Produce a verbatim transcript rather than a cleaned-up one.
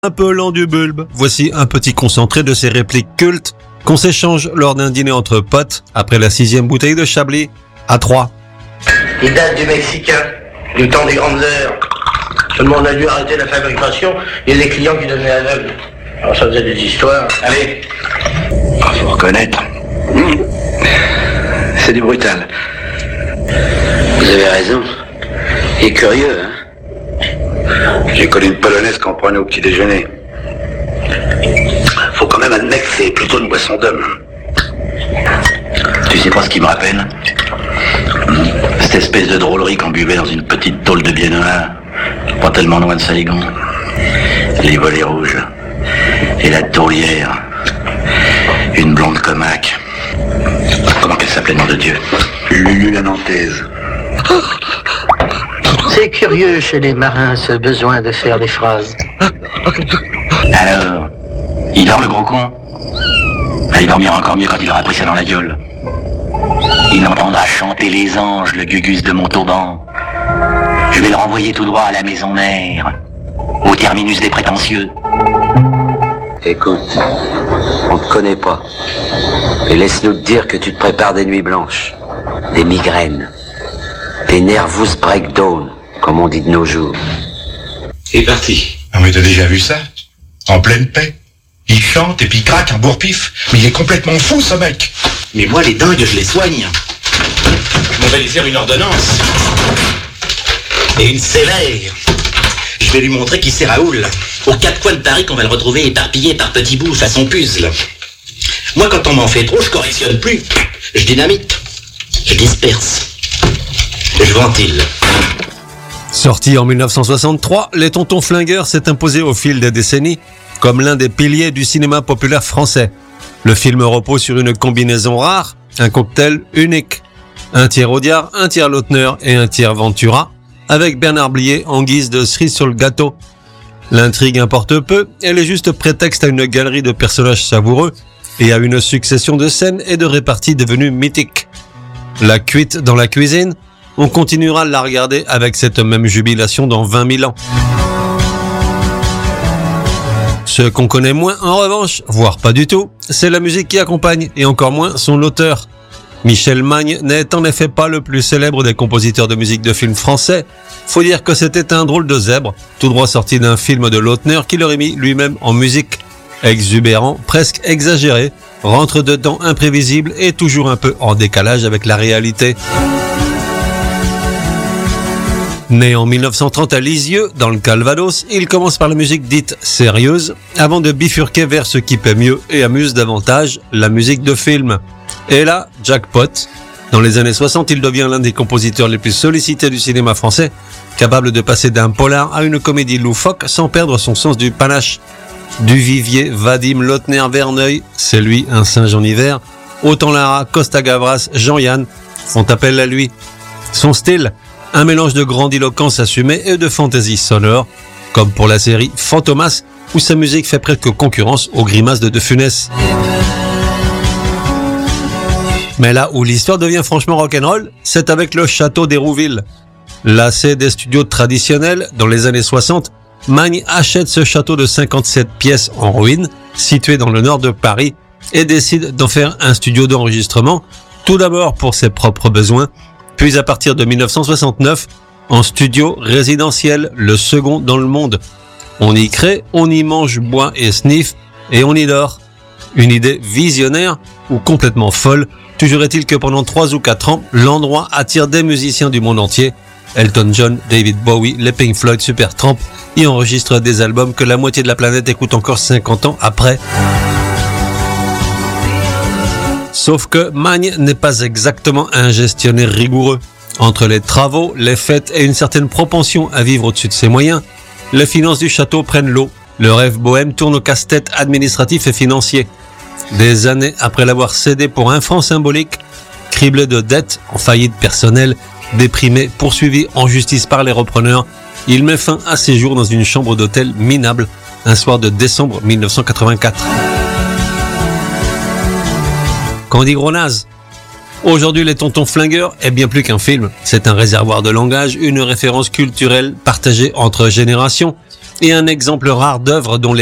Un peu lent du bulbe, voici un petit concentré de ces répliques cultes qu'on s'échange lors d'un dîner entre potes après la sixième bouteille de Chablis à trois. Il date du Mexicain, du temps des grandes heures. Seulement on a dû arrêter la fabrication, il y a des clients qui devenaient aveugles. Alors ça faisait des histoires. Allez, il faut reconnaître. C'est du brutal. vous avez raison. Il est curieux, hein. J'ai connu une polonaise qu'on prenait au petit déjeuner. Faut quand même admettre que c'est plutôt une boisson d'homme. Tu sais pas ce qui me rappelle? Cette espèce de drôlerie qu'on buvait dans une petite tôle de Biennois, pas tellement loin de Saigon. Les volets rouges. Et la tourlière. Une blonde comaque. Comment qu'elle s'appelait, nom de Dieu? Lulu la Nantaise. C'est curieux chez les marins, ce besoin de faire des phrases. Alors, il dort le gros con? Il dormira encore mieux quand il aura pris ça dans la gueule. Il entendra chanter les anges, le gugus de Montauban. Je vais le renvoyer tout droit à la maison mère, au terminus des prétentieux. Écoute, on te connaît pas. Et laisse-nous te dire que tu te prépares des nuits blanches, des migraines, des nervous breakdown, comme on dit de nos jours. C'est parti. Ah mais t'as déjà vu ça? En pleine paix. Il chante et puis il craque un bourre-pif. Mais il est complètement fou, ce mec. Mais moi, les dingues, je les soigne. On va lui faire une ordonnance. Et une sévère. Je vais lui montrer qui c'est Raoul. Aux quatre coins de Paris qu'on va le retrouver éparpillé par petits bouts façon puzzle. Moi, quand on m'en fait trop, je correctionne plus. Je dynamite. Je disperse. Je ventile. Sorti en dix-neuf cent soixante-trois, Les Tontons Flingueurs s'est imposé au fil des décennies comme l'un des piliers du cinéma populaire français. Le film repose sur une combinaison rare, un cocktail unique. Un tiers Audiard, un tiers Lautner et un tiers Ventura, avec Bernard Blier en guise de cerise sur le gâteau. L'intrigue importe peu, elle est juste prétexte à une galerie de personnages savoureux et à une succession de scènes et de réparties devenues mythiques. La cuite dans la cuisine, on continuera de la regarder avec cette même jubilation dans vingt mille ans. Ce qu'on connaît moins, en revanche, voire pas du tout, c'est la musique qui accompagne, et encore moins son auteur. Michel Magne n'est en effet pas le plus célèbre des compositeurs de musique de films français. Faut dire que c'était un drôle de zèbre, tout droit sorti d'un film de Lautner qu'il aurait mis lui-même en musique. Exubérant, presque exagéré, rentre dedans imprévisible et toujours un peu en décalage avec la réalité. Né en dix-neuf cent trente à Lisieux, dans le Calvados, il commence par la musique dite sérieuse, avant de bifurquer vers ce qui paie mieux et amuse davantage, la musique de film. Et là, jackpot. Dans les années soixante, il devient l'un des compositeurs les plus sollicités du cinéma français, capable de passer d'un polar à une comédie loufoque sans perdre son sens du panache. Duvivier, Vadim, Lautner, Verneuil, c'est lui un singe en hiver, Autant Lara, Costa Gavras, Jean-Yann font appel à lui. Son style, un mélange de grandiloquence assumée et de fantaisie sonore, comme pour la série Fantomas, où sa musique fait presque concurrence aux grimaces de De Funès. Mais là où l'histoire devient franchement rock'n'roll, c'est avec le château d'Hérouville. Lassé des studios traditionnels, dans les années soixante, Magne achète ce château de cinquante-sept pièces en ruine, situé dans le nord de Paris, et décide d'en faire un studio d'enregistrement, tout d'abord pour ses propres besoins, puis à partir de dix-neuf cent soixante-neuf, en studio résidentiel, le second dans le monde. On y crée, on y mange, boit et sniffe, et on y dort. Une idée visionnaire ou complètement folle, toujours est-il que pendant trois ou quatre ans, l'endroit attire des musiciens du monde entier. Elton John, David Bowie, les Pink Floyd, Supertramp y enregistrent des albums que la moitié de la planète écoute encore cinquante ans après. Sauf que Magne n'est pas exactement un gestionnaire rigoureux. Entre les travaux, les fêtes et une certaine propension à vivre au-dessus de ses moyens, les finances du château prennent l'eau. Le rêve bohème tourne au casse-tête administratif et financier. Des années après l'avoir cédé pour un franc symbolique, criblé de dettes, en faillite personnelle, déprimé, poursuivi en justice par les repreneurs, il met fin à ses jours dans une chambre d'hôtel minable, un soir de décembre dix-neuf cent quatre-vingt-quatre. Quand on dit gros naze, aujourd'hui Les Tontons Flingueurs est bien plus qu'un film. C'est un réservoir de langage, une référence culturelle partagée entre générations, et un exemple rare d'œuvre dont les